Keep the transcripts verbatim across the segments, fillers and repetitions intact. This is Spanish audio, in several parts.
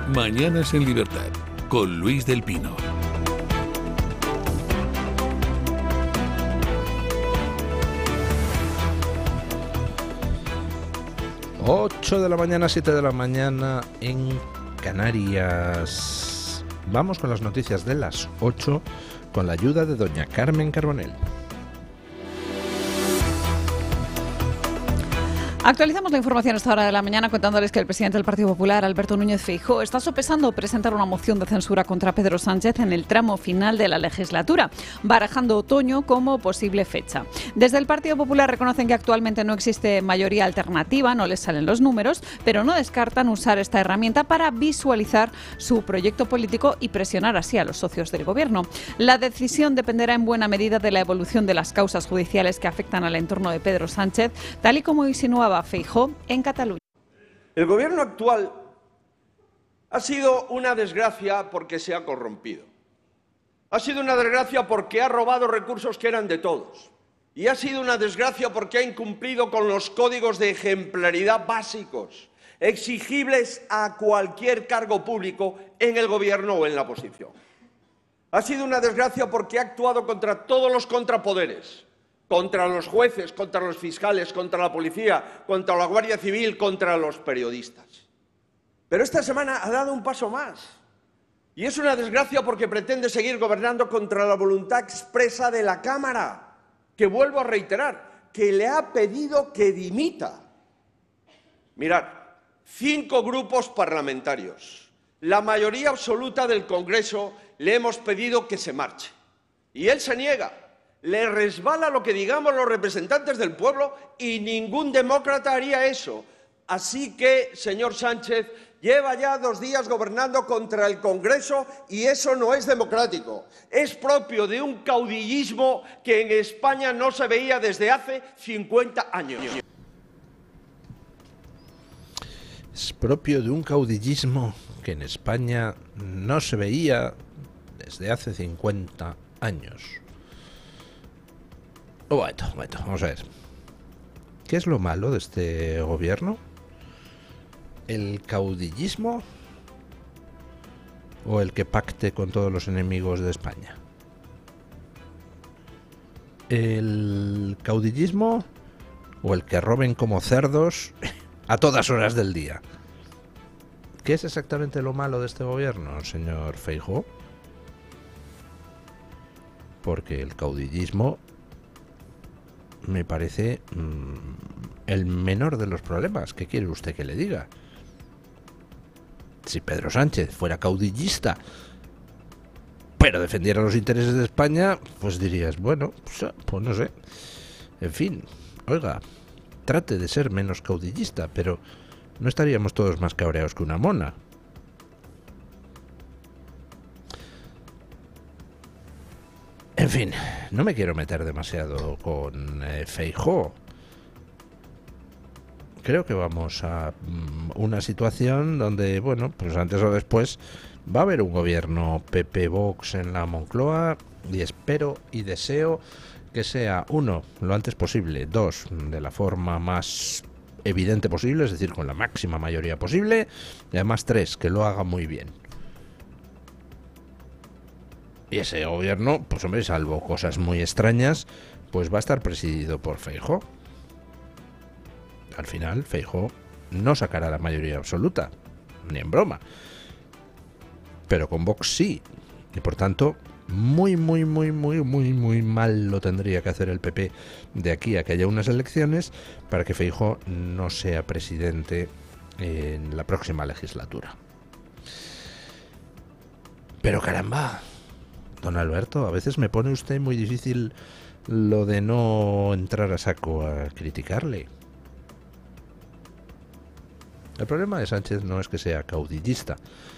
Mañanas en Libertad, con Luis del Pino. ocho de la mañana, siete de la mañana en Canarias. Vamos con las noticias de las ocho con la ayuda de doña Carmen Carbonell. Actualizamos la información a esta hora de la mañana contándoles que el presidente del Partido Popular, Alberto Núñez Feijóo, está sopesando presentar una moción de censura contra Pedro Sánchez en el tramo final de la legislatura, barajando otoño como posible fecha. Desde el Partido Popular reconocen que actualmente no existe mayoría alternativa, no les salen los números, pero no descartan usar esta herramienta para visualizar su proyecto político y presionar así a los socios del Gobierno. La decisión dependerá en buena medida de la evolución de las causas judiciales que afectan al entorno de Pedro Sánchez, tal y como insinuaba Feijóo en Cataluña. El gobierno actual ha sido una desgracia porque se ha corrompido. Ha sido una desgracia porque ha robado recursos que eran de todos. Y ha sido una desgracia porque ha incumplido con los códigos de ejemplaridad básicos, exigibles a cualquier cargo público en el gobierno o en la oposición. Ha sido una desgracia porque ha actuado contra todos los contrapoderes. Contra los jueces, contra los fiscales, contra la policía, contra la Guardia Civil, contra los periodistas. Pero esta semana ha dado un paso más. Y es una desgracia porque pretende seguir gobernando contra la voluntad expresa de la Cámara, que vuelvo a reiterar, que le ha pedido que dimita. Mirad, cinco grupos parlamentarios, la mayoría absoluta del Congreso, le hemos pedido que se marche. Y él se niega. Le resbala lo que digamos los representantes del pueblo y ningún demócrata haría eso. Así que, señor Sánchez, lleva ya dos días gobernando contra el Congreso y eso no es democrático. Es propio de un caudillismo que en España no se veía desde hace cincuenta años. Es propio de un caudillismo que en España no se veía desde hace cincuenta años. Bueno, bueno, vamos a ver. ¿Qué es lo malo de este gobierno? ¿El caudillismo o el que pacte con todos los enemigos de España? ¿El caudillismo o el que roben como cerdos a todas horas del día? ¿Qué es exactamente lo malo de este gobierno, señor Feijóo? Porque el caudillismo me parece mmm, el menor de los problemas. ¿Qué quiere usted que le diga? Si Pedro Sánchez fuera caudillista, pero defendiera los intereses de España, pues dirías, bueno, pues, pues no sé. En fin, oiga, trate de ser menos caudillista, pero no estaríamos todos más cabreados que una mona. En fin, no me quiero meter demasiado con eh, Feijóo. Creo que vamos a um, una situación donde, bueno, pues antes o después va a haber un gobierno P P-Vox en la Moncloa y espero y deseo que sea, uno, lo antes posible, dos, de la forma más evidente posible, es decir, con la máxima mayoría posible, y además tres, que lo haga muy bien. Y ese gobierno, pues hombre, salvo cosas muy extrañas, pues va a estar presidido por Feijóo. Al final, Feijóo no sacará la mayoría absoluta, ni en broma. Pero con Vox sí. Y por tanto, muy, muy, muy, muy, muy, muy mal lo tendría que hacer el P P de aquí a que haya unas elecciones para que Feijóo no sea presidente en la próxima legislatura. Pero caramba, don Alberto, a veces me pone usted muy difícil lo de no entrar a saco a criticarle. El problema de Sánchez no es que sea caudillista.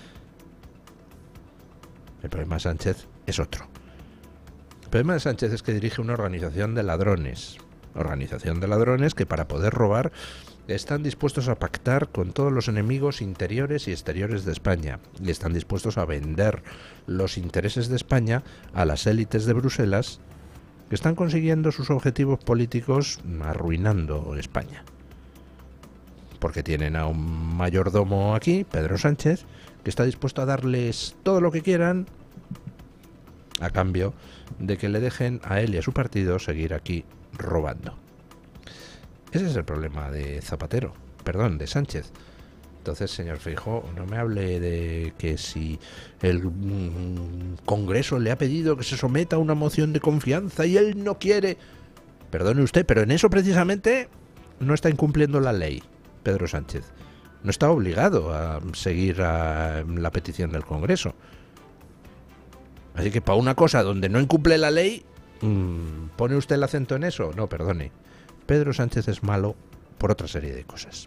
El problema de Sánchez es otro. El problema de Sánchez es que dirige una organización de ladrones. Organización de ladrones que para poder robar están dispuestos a pactar con todos los enemigos interiores y exteriores de España. Y están dispuestos a vender los intereses de España a las élites de Bruselas que están consiguiendo sus objetivos políticos arruinando España. porque tienen a un mayordomo aquí, Pedro Sánchez, que está dispuesto a darles todo lo que quieran a cambio de que le dejen a él y a su partido seguir aquí robando. Ese es el problema de Zapatero, perdón, de Sánchez. Entonces, señor Feijóo, no me hable de que si el mm, Congreso le ha pedido que se someta a una moción de confianza y él no quiere. Perdone usted, pero en eso precisamente no está incumpliendo la ley, Pedro Sánchez. No está obligado a seguir a la petición del Congreso. Así que para una cosa donde no incumple la ley, mmm, ¿pone usted el acento en eso? No, perdone. Pedro Sánchez es malo por otra serie de cosas.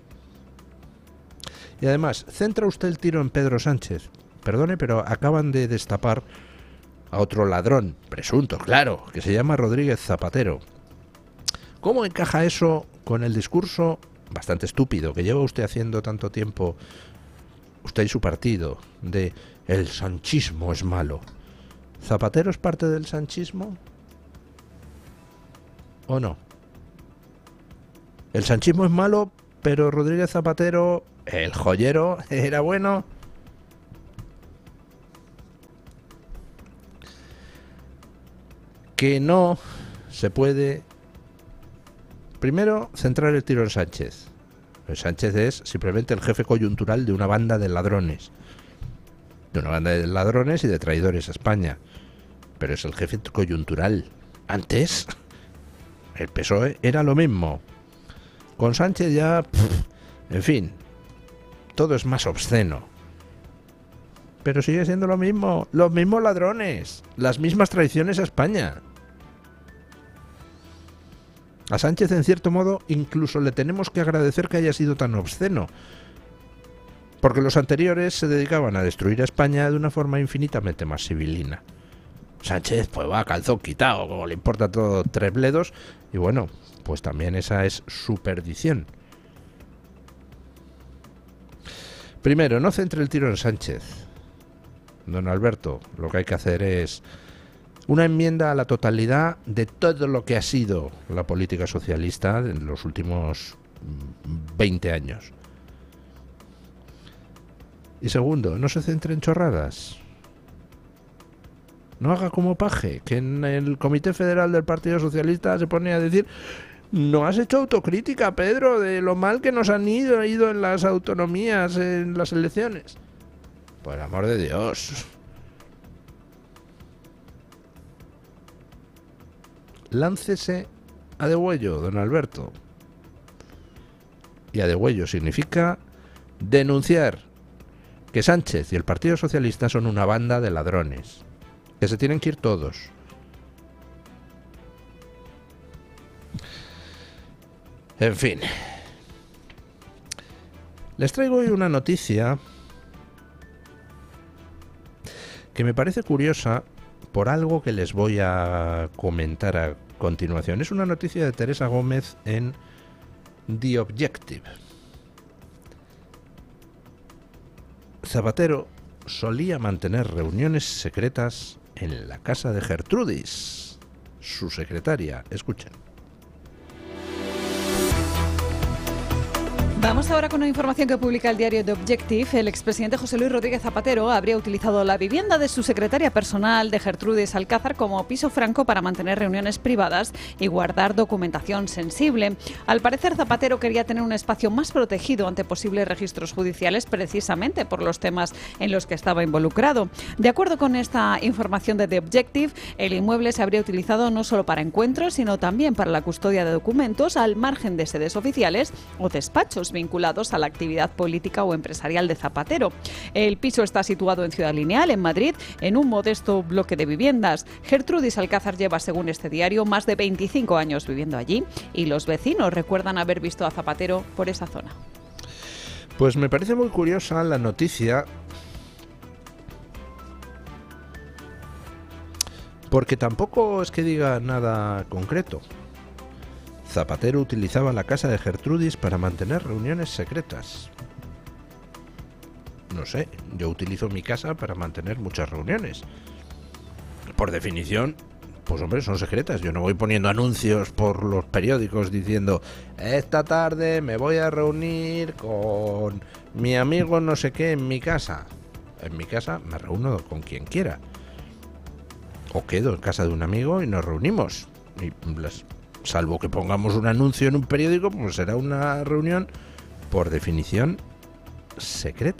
Y además, ¿centra usted el tiro en Pedro Sánchez? Perdone, pero acaban de destapar a otro ladrón, presunto, claro, que se llama Rodríguez Zapatero. ¿Cómo encaja eso con el discurso bastante estúpido que lleva usted haciendo tanto tiempo, usted y su partido, de el sanchismo es malo? ¿Zapatero es parte del sanchismo? ¿O no? El sanchismo es malo, pero Rodríguez Zapatero, el joyero, era bueno. Que no se puede, primero, centrar el tiro en Sánchez. El Sánchez es simplemente el jefe coyuntural de una banda de ladrones. De una banda de ladrones y de traidores a España. Pero es el jefe coyuntural. Antes, el P S O E era lo mismo. Con Sánchez ya, pff, en fin, todo es más obsceno. Pero sigue siendo lo mismo, los mismos ladrones, las mismas traiciones a España. A Sánchez, en cierto modo, incluso le tenemos que agradecer que haya sido tan obsceno, porque los anteriores se dedicaban a destruir a España de una forma infinitamente más civilina. Sánchez, pues va, calzón quitado, como le importa todo tres bledos, y bueno, pues también esa es su perdición. Primero, no centre el tiro en Sánchez. Don Alberto, lo que hay que hacer es una enmienda a la totalidad de todo lo que ha sido la política socialista en los últimos veinte años. Y segundo, no se centre en chorradas. No haga como Paje, que en el Comité Federal del Partido Socialista se pone a decir: no has hecho autocrítica, Pedro, de lo mal que nos han ido, ido en las autonomías, en las elecciones. Por el amor de Dios. Láncese a degüello, don Alberto. Y a degüello significa denunciar que Sánchez y el Partido Socialista son una banda de ladrones, que se tienen que ir todos. En fin. Les traigo hoy una noticia que me parece curiosa por algo que les voy a comentar a continuación. Es una noticia de Teresa Gómez en The Objective. Zapatero solía mantener reuniones secretas en la casa de Gertrudis, su secretaria. Escuchen. Vamos ahora con una información que publica el diario The Objective. El expresidente José Luis Rodríguez Zapatero habría utilizado la vivienda de su secretaria personal, de Gertrudis Alcázar, como piso franco para mantener reuniones privadas y guardar documentación sensible. Al parecer, Zapatero quería tener un espacio más protegido ante posibles registros judiciales, precisamente por los temas en los que estaba involucrado. De acuerdo con esta información de The Objective, el inmueble se habría utilizado no solo para encuentros, sino también para la custodia de documentos, al margen de sedes oficiales o despachos vinculados a la actividad política o empresarial de Zapatero. El piso está situado en Ciudad Lineal, en Madrid, en un modesto bloque de viviendas. Gertrudis Alcázar lleva, según este diario, más de veinticinco años viviendo allí y los vecinos recuerdan haber visto a Zapatero por esa zona. Pues me parece muy curiosa la noticia, porque tampoco es que diga nada concreto. Zapatero utilizaba la casa de Gertrudis para mantener reuniones secretas. No sé, yo utilizo mi casa para mantener muchas reuniones. Por definición, pues hombre, son secretas. Yo no voy poniendo anuncios por los periódicos diciendo esta tarde me voy a reunir con mi amigo no sé qué en mi casa. En mi casa me reúno con quien quiera. O quedo en casa de un amigo y nos reunimos. Y las, salvo que pongamos un anuncio en un periódico, pues será una reunión por definición secreta.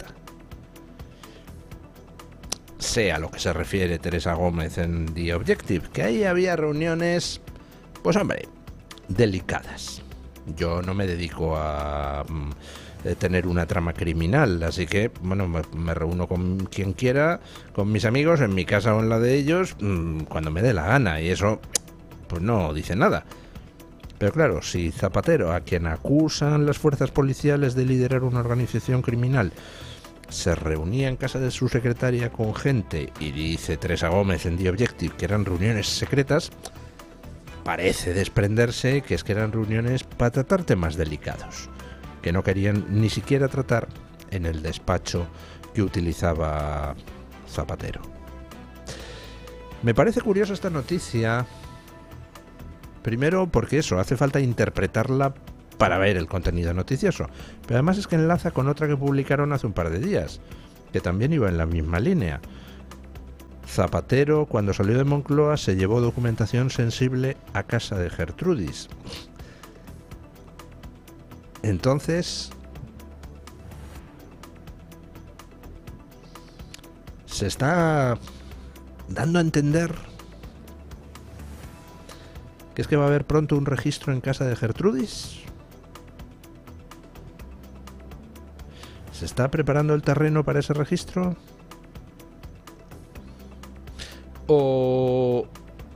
Sé a lo que se refiere Teresa Gómez en The Objective, que ahí había reuniones, pues hombre, delicadas. Yo no me dedico a mm, tener una trama criminal, así que, bueno, me, me reúno con quien quiera, con mis amigos, en mi casa o en la de ellos, mmm, cuando me dé la gana, y eso, pues no dice nada. Pero claro, si Zapatero, a quien acusan las fuerzas policiales de liderar una organización criminal, se reunía en casa de su secretaria con gente, y dice Teresa Gómez en The Objective que eran reuniones secretas, parece desprenderse que es que eran reuniones para tratar temas delicados, que no querían ni siquiera tratar en el despacho que utilizaba Zapatero. Me parece curiosa esta noticia, primero porque eso, hace falta interpretarla para ver el contenido noticioso, pero además es que enlaza con otra que publicaron hace un par de días, que también iba en la misma línea. Zapatero, cuando salió de Moncloa, se llevó documentación sensible a casa de Gertrudis. Entonces, se está dando a entender que es que va a haber pronto un registro en casa de Gertrudis. ¿Se está preparando el terreno para ese registro? ¿O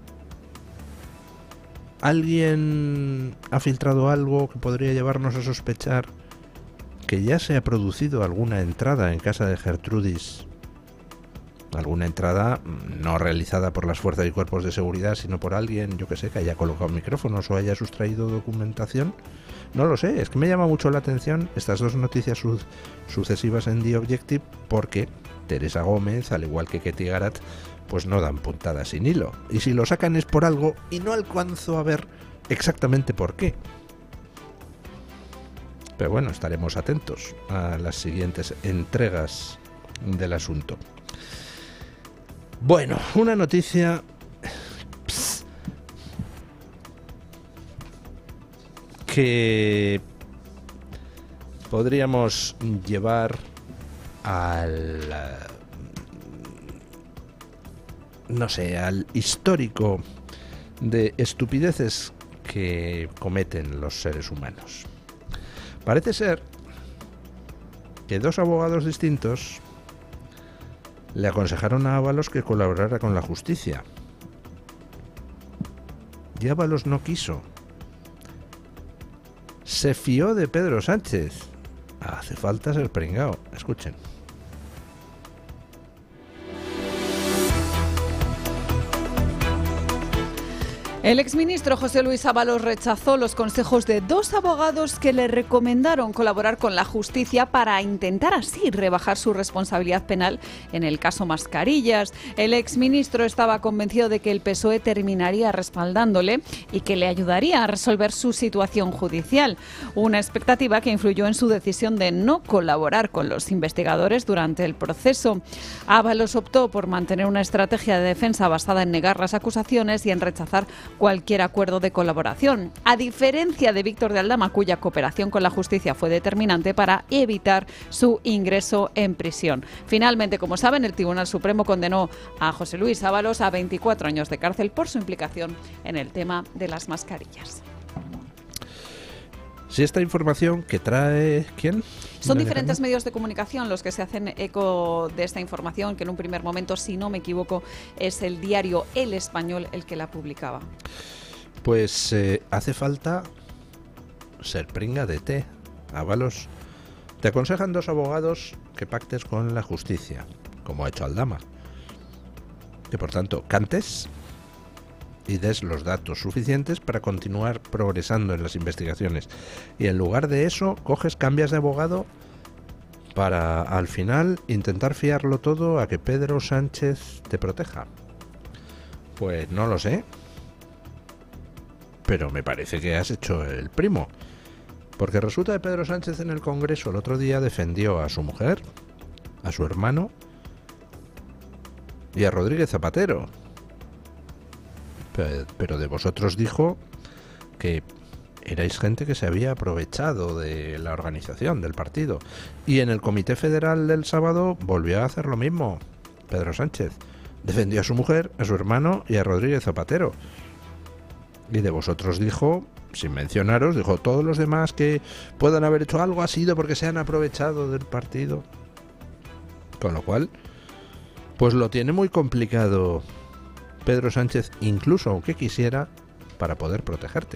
alguien ha filtrado algo que podría llevarnos a sospechar que ya se ha producido alguna entrada en casa de Gertrudis? Alguna entrada no realizada por las fuerzas y cuerpos de seguridad, sino por alguien, yo que sé, que haya colocado micrófonos o haya sustraído documentación. No lo sé, es que me llama mucho la atención estas dos noticias su sucesivas en The Objective, porque Teresa Gómez, al igual que Ketty Garat, pues no dan puntadas sin hilo. Y si lo sacan es por algo y no alcanzo a ver exactamente por qué. Pero bueno, estaremos atentos a las siguientes entregas del asunto. Bueno, una noticia pss, que podríamos llevar al, no sé, al histórico de estupideces que cometen los seres humanos. Parece ser que dos abogados distintos le aconsejaron a Ábalos que colaborara con la justicia. Y Ábalos no quiso. Se fió de Pedro Sánchez. Hace falta ser pringao. Escuchen. El exministro José Luis Ábalos rechazó los consejos de dos abogados que le recomendaron colaborar con la justicia para intentar así rebajar su responsabilidad penal en el caso Mascarillas. El exministro estaba convencido de que el P S O E terminaría respaldándole y que le ayudaría a resolver su situación judicial. Una expectativa que influyó en su decisión de no colaborar con los investigadores durante el proceso. Ábalos optó por mantener una estrategia de defensa basada en negar las acusaciones y en rechazar cualquier acuerdo de colaboración, a diferencia de Víctor de Aldama, cuya cooperación con la justicia fue determinante para evitar su ingreso en prisión. Finalmente, como saben, el Tribunal Supremo condenó a José Luis Ábalos a veinticuatro años de cárcel por su implicación en el tema de las mascarillas. Si esta información que trae... ¿Quién? Son diferentes medios de comunicación los que se hacen eco de esta información, que en un primer momento, si no me equivoco, es el diario El Español el que la publicaba. Pues eh, hace falta ser pringa de té, Ábalos. Te aconsejan dos abogados que pactes con la justicia, como ha hecho Aldama. Que por tanto cantes y des los datos suficientes para continuar progresando en las investigaciones. Y en lugar de eso, coges, cambias de abogado para al final intentar fiarlo todo a que Pedro Sánchez te proteja. Pues no lo sé. pero me parece que has hecho el primo. Porque resulta que Pedro Sánchez en el Congreso el otro día defendió a su mujer, a su hermano y a Rodríguez Zapatero. Pero de vosotros dijo que erais gente que se había aprovechado de la organización del partido. Y en el Comité Federal del sábado volvió a hacer lo mismo. Pedro Sánchez defendió a su mujer, a su hermano y a Rodríguez Zapatero. Y de vosotros dijo, sin mencionaros, dijo, todos los demás que puedan haber hecho algo ha sido porque se han aprovechado del partido. Con lo cual, pues lo tiene muy complicado Pedro Sánchez, incluso aunque quisiera, para poder protegerte.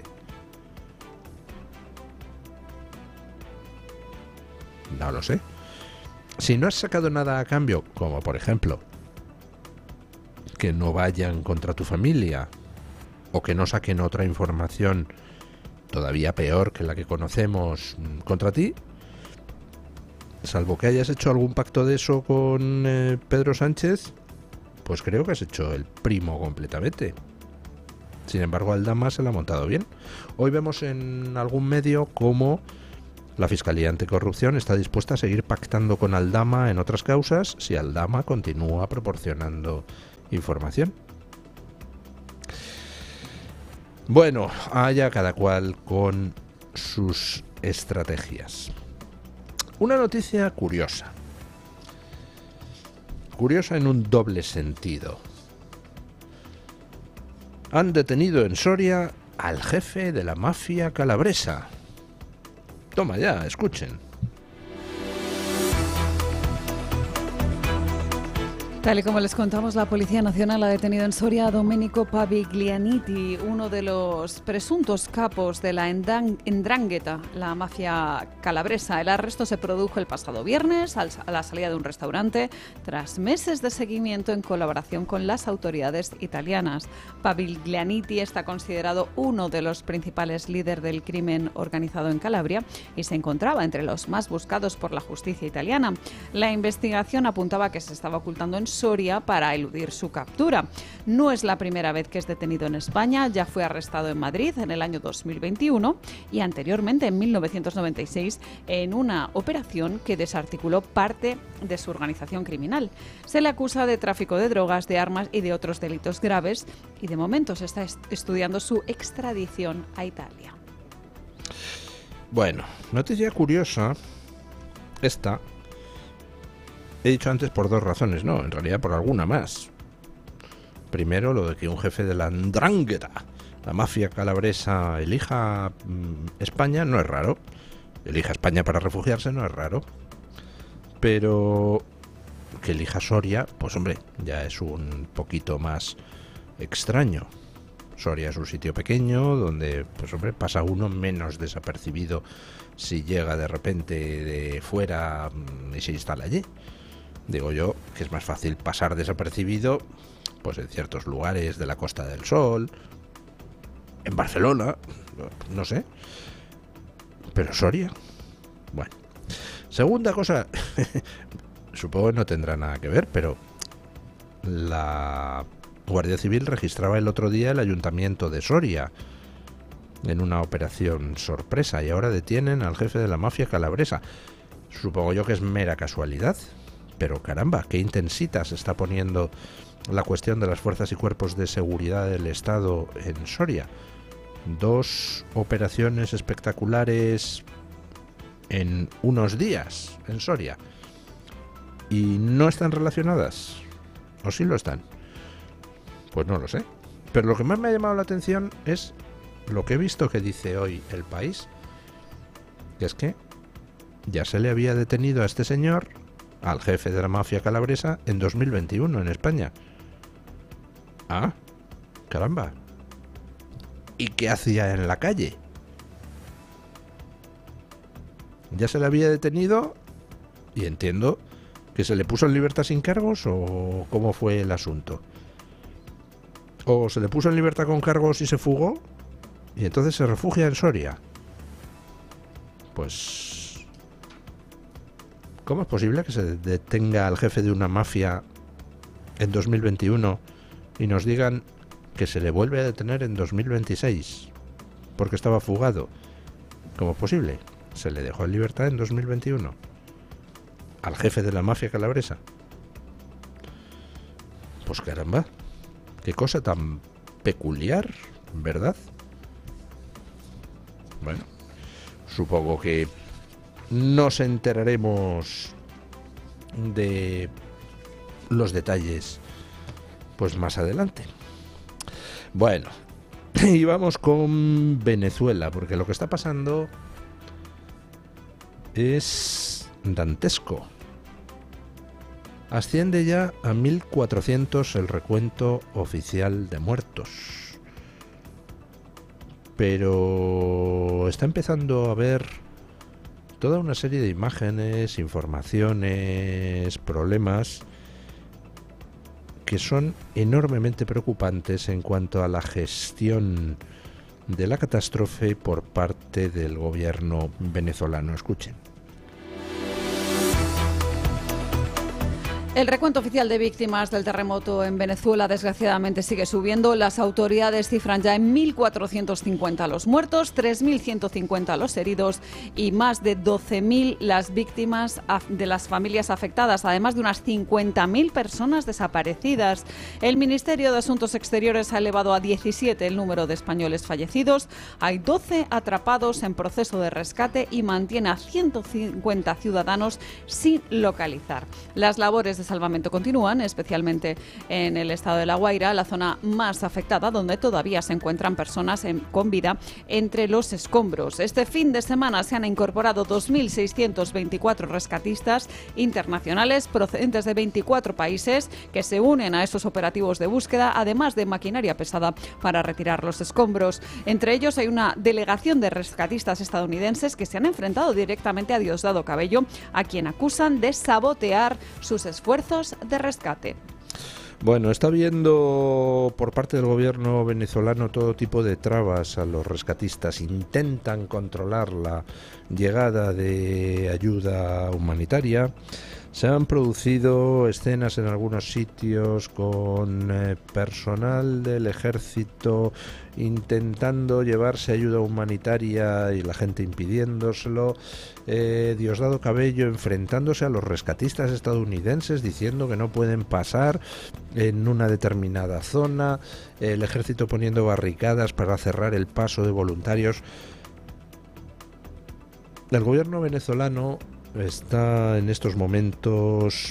No lo sé. Si no has sacado nada a cambio, como por ejemplo que no vayan contra tu familia o que no saquen otra información todavía peor que la que conocemos contra ti, salvo que hayas hecho algún pacto de eso con eh, Pedro Sánchez, pues creo que has hecho el primo completamente. Sin embargo, Aldama se la ha montado bien. Hoy vemos en algún medio cómo la Fiscalía Anticorrupción está dispuesta a seguir pactando con Aldama en otras causas si Aldama continúa proporcionando información. Bueno, allá cada cual con sus estrategias. Una noticia curiosa. Curiosa en un doble sentido. Han detenido en Soria al jefe de la mafia calabresa. Toma ya, escuchen. Tal y como les contamos, la Policía Nacional ha detenido en Soria a Domenico Paviglianiti, uno de los presuntos capos de la Ndrangheta, la mafia calabresa. El arresto se produjo el pasado viernes a la salida de un restaurante tras meses de seguimiento en colaboración con las autoridades italianas. Paviglianiti está considerado uno de los principales líderes del crimen organizado en Calabria y se encontraba entre los más buscados por la justicia italiana. La investigación apuntaba que se estaba ocultando en Soria para eludir su captura. No es la primera vez que es detenido en España, ya fue arrestado en Madrid en el año dos mil veintiuno y anteriormente en mil novecientos noventa y seis en una operación que desarticuló parte de su organización criminal. Se le acusa de tráfico de drogas, de armas y de otros delitos graves y de momento se está est- estudiando su extradición a Italia. Bueno, noticia curiosa esta. He dicho antes por dos razones, no, en realidad por alguna más. Primero, lo de que un jefe de la Ndrangheta, la mafia calabresa, elija mmm, España, no es raro. Elija España para refugiarse, no es raro. Pero que elija Soria, pues hombre, ya es un poquito más extraño. Soria es un sitio pequeño donde, pues hombre, pasa uno menos desapercibido si llega de repente de fuera y se instala allí. Digo yo que es más fácil pasar desapercibido pues en ciertos lugares de la Costa del Sol, en Barcelona, no sé, pero Soria, bueno. Segunda cosa, supongo que no tendrá nada que ver, pero la Guardia Civil registraba el otro día el ayuntamiento de Soria en una operación sorpresa y ahora detienen al jefe de la mafia calabresa. Supongo yo que es mera casualidad. Pero caramba, qué intensita se está poniendo la cuestión de las fuerzas y cuerpos de seguridad del Estado en Soria. Dos operaciones espectaculares en unos días en Soria. ¿Y no están relacionadas? ¿O sí lo están? Pues no lo sé. Pero lo que más me ha llamado la atención es lo que he visto que dice hoy El País, que es que ya se le había detenido a este señor, al jefe de la mafia calabresa, en dos mil veintiuno en España. Ah, caramba. ¿Y qué hacía en la calle? Ya se le había detenido y entiendo que se le puso en libertad sin cargos, o cómo fue el asunto. O se le puso en libertad con cargos y se fugó y entonces se refugia en Soria. Pues ¿cómo es posible que se detenga al jefe de una mafia en dos mil veintiuno y nos digan que se le vuelve a detener en dos mil veintiséis? porque estaba fugado. ¿Cómo es posible? Se le dejó en libertad en dos mil veintiuno al jefe de la mafia calabresa. Pues caramba, qué cosa tan peculiar, ¿verdad? Bueno, supongo que nos enteraremos de los detalles pues más adelante. Bueno, y vamos con Venezuela, porque lo que está pasando es dantesco. Asciende ya a mil cuatrocientos el recuento oficial de muertos. Pero está empezando a haber toda una serie de imágenes, informaciones, problemas que son enormemente preocupantes en cuanto a la gestión de la catástrofe por parte del gobierno venezolano. Escuchen. El recuento oficial de víctimas del terremoto en Venezuela desgraciadamente sigue subiendo. Las autoridades cifran ya en mil cuatrocientos cincuenta los muertos, tres mil ciento cincuenta los heridos y más de doce mil las víctimas de las familias afectadas, además de unas cincuenta mil personas desaparecidas. El Ministerio de Asuntos Exteriores ha elevado a diecisiete el número de españoles fallecidos. Hay doce atrapados en proceso de rescate y mantiene a ciento cincuenta ciudadanos sin localizar. Las labores de salvamento continúan, especialmente en el estado de La Guaira, la zona más afectada, donde todavía se encuentran personas en, con vida entre los escombros. Este fin de semana se han incorporado dos mil seiscientos veinticuatro rescatistas internacionales procedentes de veinticuatro países que se unen a esos operativos de búsqueda, además de maquinaria pesada para retirar los escombros. Entre ellos hay una delegación de rescatistas estadounidenses que se han enfrentado directamente a Diosdado Cabello, a quien acusan de sabotear sus esfuerzos de rescate. Bueno, está habiendo por parte del gobierno venezolano todo tipo de trabas a los rescatistas. Intentan controlar la llegada de ayuda humanitaria. Se han producido escenas en algunos sitios con eh, personal del ejército intentando llevarse ayuda humanitaria y la gente impidiéndoselo. Eh, Diosdado Cabello enfrentándose a los rescatistas estadounidenses diciendo que no pueden pasar en una determinada zona. El ejército poniendo barricadas para cerrar el paso de voluntarios. El gobierno venezolano está en estos momentos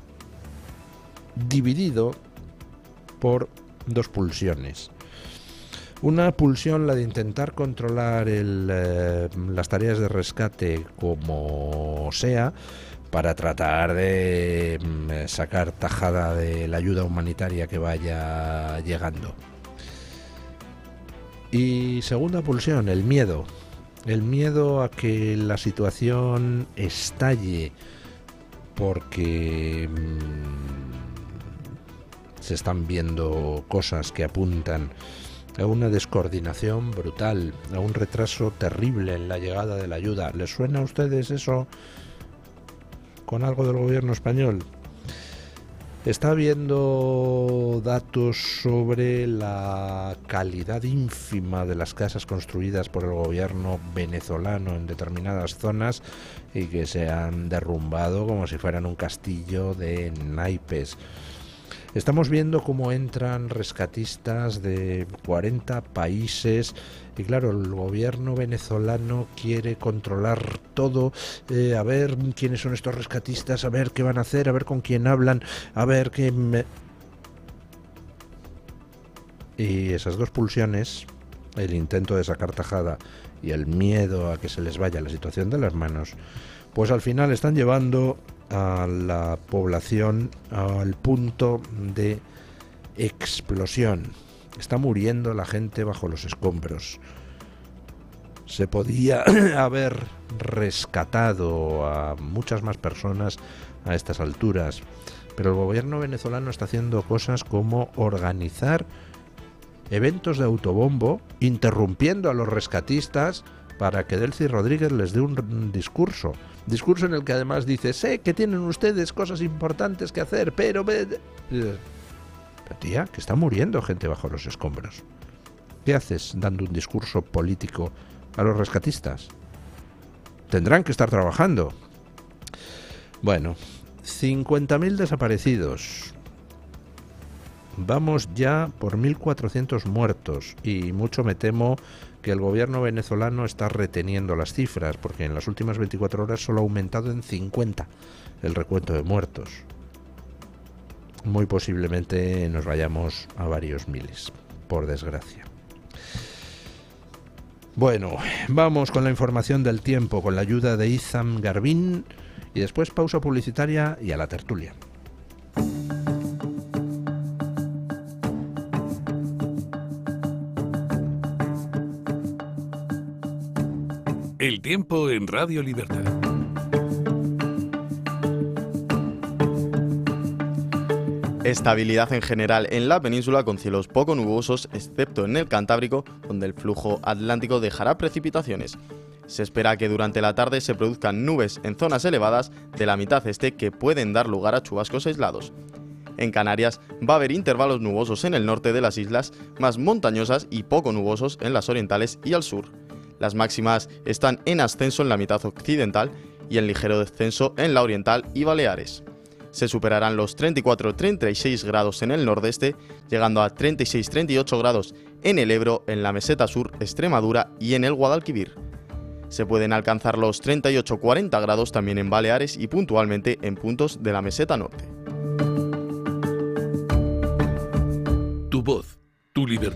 dividido por dos pulsiones. Una pulsión, la de intentar controlar el, eh, las tareas de rescate como sea, para tratar de eh, sacar tajada de la ayuda humanitaria que vaya llegando. Y segunda pulsión, el miedo. El miedo a que la situación estalle porque mmm, se están viendo cosas que apuntan a una descoordinación brutal, a un retraso terrible en la llegada de la ayuda. ¿Les suena a ustedes eso con algo del gobierno español? Está habiendo datos sobre la calidad ínfima de las casas construidas por el gobierno venezolano en determinadas zonas y que se han derrumbado como si fueran un castillo de naipes. Estamos viendo cómo entran rescatistas de cuarenta países y claro, el gobierno venezolano quiere controlar todo, eh, a ver quiénes son estos rescatistas, a ver qué van a hacer, a ver con quién hablan, a ver qué... Me... Y esas dos pulsiones, el intento de sacar tajada y el miedo a que se les vaya la situación de las manos, pues al final están llevando a la población al punto de explosión. Está muriendo la gente bajo los escombros. Se podía haber rescatado a muchas más personas a estas alturas, pero el gobierno venezolano está haciendo cosas como organizar eventos de autobombo, interrumpiendo a los rescatistas para que Delcy Rodríguez les dé un discurso. Discurso en el que además dice, sé que tienen ustedes cosas importantes que hacer, pero... Pero tía, que está muriendo gente bajo los escombros. ¿Qué haces dando un discurso político a los rescatistas? Tendrán que estar trabajando. Bueno, cincuenta mil desaparecidos. Vamos ya por mil cuatrocientos muertos y mucho me temo que el gobierno venezolano está reteniendo las cifras porque en las últimas veinticuatro horas solo ha aumentado en cincuenta el recuento de muertos. Muy posiblemente nos vayamos a varios miles, por desgracia. Bueno, vamos con la información del tiempo, con la ayuda de Izam Garbín, y después pausa publicitaria y a la tertulia. El tiempo en Radio Libertad. Estabilidad en general en la península con cielos poco nubosos, excepto en el Cantábrico, donde el flujo atlántico dejará precipitaciones. Se espera que durante la tarde se produzcan nubes en zonas elevadas de la mitad este que pueden dar lugar a chubascos aislados. En Canarias va a haber intervalos nubosos en el norte de las islas, más montañosas y poco nubosos en las orientales y al sur. Las máximas están en ascenso en la mitad occidental y en ligero descenso en la oriental y Baleares. Se superarán los treinta y cuatro a treinta y seis grados en el nordeste, llegando a treinta y seis a treinta y ocho grados en el Ebro, en la meseta sur, Extremadura y en el Guadalquivir. Se pueden alcanzar los treinta y ocho a cuarenta grados también en Baleares y puntualmente en puntos de la meseta norte. Tu voz, tu libertad.